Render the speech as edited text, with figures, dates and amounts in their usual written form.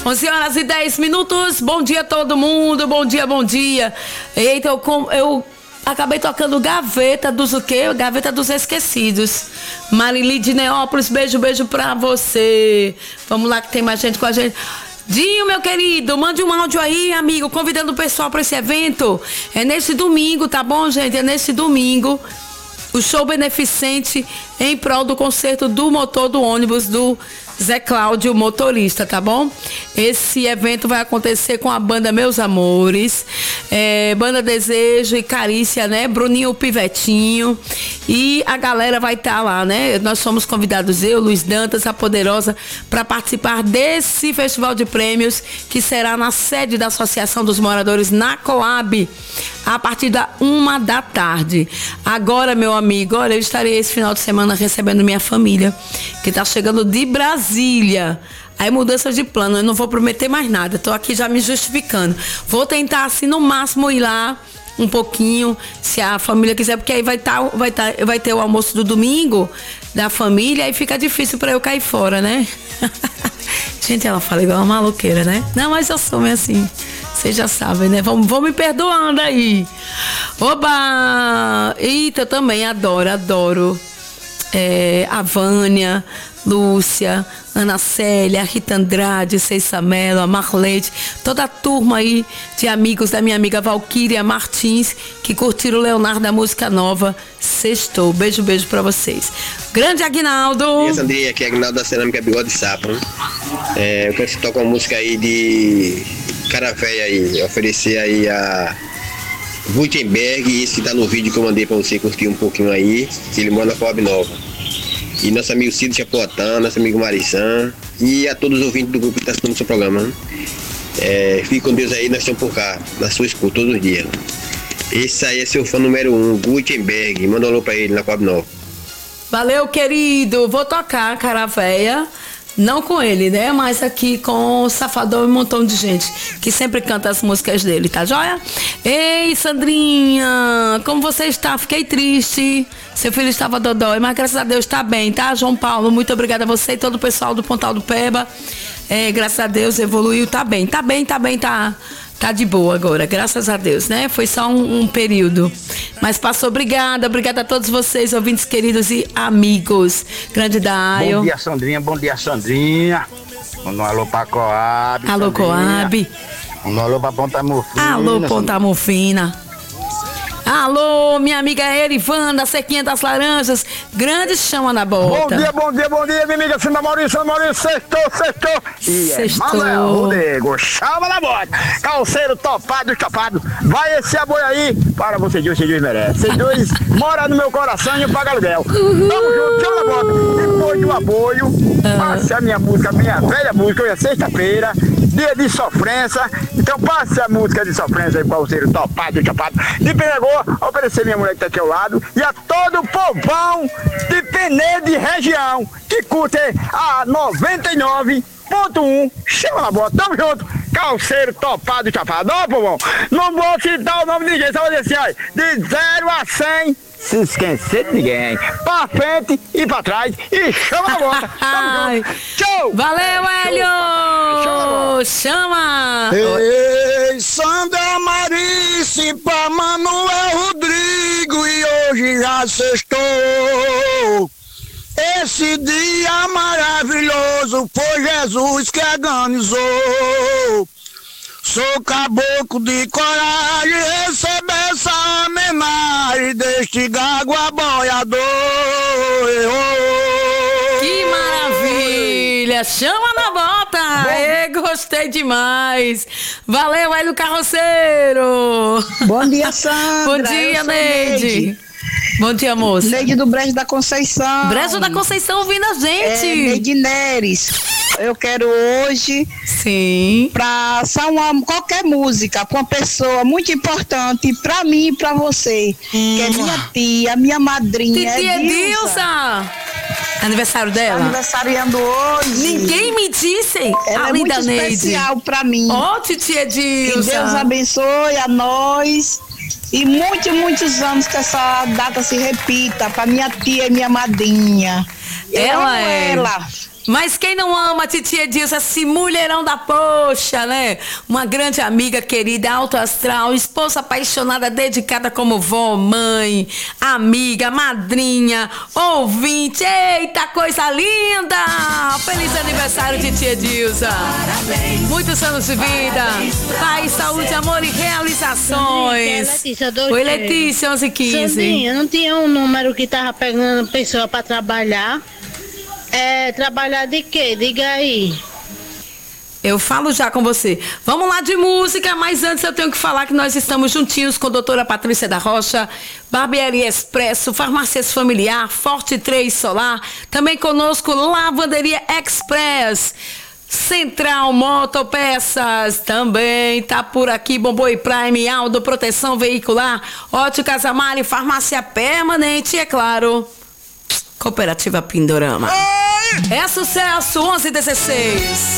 11h10. Bom dia todo mundo, bom dia, bom dia. Eita, eu acabei tocando Gaveta dos o quê? Gaveta dos Esquecidos. Marili de Neópolis, beijo pra você. Vamos lá que tem mais gente com a gente. Dinho, meu querido, mande um áudio aí, amigo, convidando o pessoal para esse evento. É nesse domingo, tá bom, gente? É nesse domingo. O show beneficente em prol do conserto do motor do ônibus do Zé Cláudio, motorista, tá bom? Esse evento vai acontecer com a banda Meus Amores, Banda Desejo e Carícia, né? Bruninho Pivetinho. E a galera vai estar lá, né? Nós somos convidados, eu, Luiz Dantas, a Poderosa, para participar desse festival de prêmios que será na sede da Associação dos Moradores, na Coab, a partir da 1h. Agora, meu amigo, olha, eu estarei esse final de semana recebendo minha família, que está chegando de Brasília. Aí mudança de plano, eu não vou prometer mais nada, tô aqui já me justificando. Vou tentar, assim, no máximo ir lá um pouquinho, se a família quiser, porque aí vai ter o almoço do domingo da família, aí fica difícil pra eu cair fora, né? Gente, ela fala igual uma maluqueira, né? Não, mas eu sou meio assim, vocês já sabem, né? Vão me perdoando aí. Oba! Eita, eu também adoro. A Vânia, Lúcia, Ana Célia, Rita Andrade, Ceissa Mello, a Marlete, toda a turma aí de amigos da minha amiga Valquíria Martins, que curtiram o Leonardo da música nova Sextou. Beijo pra vocês. Grande Aguinaldo. Essa André, aqui é Aguinaldo da Cerâmica Bigode de Sapo, né? Eu quero que você toque uma música aí de cara velha aí, oferecer aí a Gutenberg, esse que tá no vídeo que eu mandei pra você curtir um pouquinho aí, que ele manda Coab Nova. E nosso amigo Cido Chapotão, nosso amigo Marissan e a todos os ouvintes do grupo que está assistindo o seu programa, né? Fique com Deus aí, nós estamos por cá, na sua escuta todos os dias. Esse aí é seu fã número 1, Gutenberg. Manda um alô pra ele na Coab Nova. Valeu, querido. Vou tocar Cara Véia. Não com ele, né? Mas aqui com o Safadão e um montão de gente que sempre canta as músicas dele, tá joia? Ei, Sandrinha, como você está? Fiquei triste. Seu filho estava dodói, mas graças a Deus tá bem, tá? João Paulo, muito obrigada a você e todo o pessoal do Pontal do Peba. Graças a Deus evoluiu, tá bem. Tá de boa agora, graças a Deus, né? Foi só um período. Mas passou, obrigada a todos vocês, ouvintes queridos e amigos. Grande Daio. Bom dia, Sandrinha. Um alô pra Coab. Alô, Coab. Um alô pra Ponta Mufina. Alô, Ponta Mufina. Alô, minha amiga Erivanda, da Sequinha das Laranjas. Grande chama na bota. Bom dia, minha amiga Cida Maurício, sextou. Sextou. Rodrigo, chama na bota. Calceiro topado, chapado. Vai esse boi aí para você, Deus merece. Vocês dois moram no meu coração e eu pago aluguel. Tamo junto, chama na bota. Depois do apoio, passe a minha música, minha velha música. Hoje é sexta-feira, dia de sofrência. Então passe a música de sofrência aí para o calceiro topado, chapado. De Penegô, oferecer minha mulher que tá aqui ao lado e a todo o povão de Penedo de região que curte a 99.1. Chama na bota, tamo junto. Calceiro topado, chapado. Ó, povão, não vou citar o nome de ninguém, só vou dizer assim, ó, de 0 a 100, se esquecer de ninguém, pra frente e pra trás e chama na bota. Tamo junto. Tchau. Valeu, Hélio. Chama. Ei, Sandra Marice pra Manuel Rodrigo e hoje já sextou. Esse dia maravilhoso foi Jesus que organizou. Sou caboclo de coragem, receber essa homenagem deste gago aboiador. Que maravilha! Chama na bota! Gostei demais! Valeu, Hélio Carroceiro! Bom dia, Sandra! Bom dia, Neide! Bom dia, moça! Neide do Brejo da Conceição! Brejo da Conceição ouvindo a gente! Neide Neres! Eu quero hoje, sim, pra qualquer música com uma pessoa muito importante pra mim e pra você, que é minha tia, minha madrinha. Tia Edilza! Aniversário dela? Aniversariando hoje. Ninguém me disse. Ela é muito especial pra mim. Ó, titia Edilza. Que Deus abençoe a nós. E muitos anos que essa data se repita pra minha tia e minha madrinha. Ela é. Mas quem não ama a titia Edilza, esse mulherão da poxa, né? Uma grande amiga querida, alto astral, esposa apaixonada, dedicada como vó, mãe, amiga, madrinha, ouvinte. Eita, coisa linda! Feliz aniversário, titia Edilza. Muitos anos de vida. Paz, saúde, amor e realizações. Letícia, Oi, Letícia, 11h15. Sandrinha, não tinha um número que tava pegando pessoa pra trabalhar. Trabalhar de quê? Diga aí. Eu falo já com você. Vamos lá de música, mas antes eu tenho que falar que nós estamos juntinhos com a doutora Patrícia da Rocha, Barbearia Expresso, Farmácias Familiar, Forte 3 Solar, também conosco Lavanderia Express, Central Motopeças, também tá por aqui, Bomboi Prime, Aldo, Proteção Veicular, Óticas Amari, Farmácia Permanente e, é claro, Cooperativa Pindorama. É sucesso, 11h16.